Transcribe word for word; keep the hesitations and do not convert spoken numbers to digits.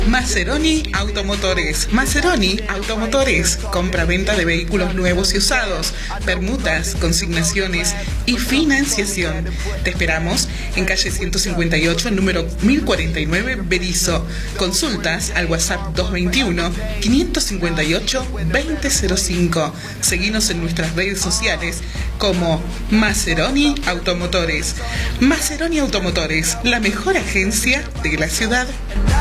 Maceroni Automotores. Maceroni Automotores. Compra-venta de vehículos nuevos y usados, permutas, consignaciones y financiación. Te esperamos en calle ciento cincuenta y ocho, número mil cuarenta y nueve, Berisso. Consultas al WhatsApp dos veintiuno, quinientos cincuenta y ocho, veinte cero cinco. Seguinos en nuestras redes sociales como Maceroni Automotores. Maceroni Automotores, la mejor agencia de la ciudad.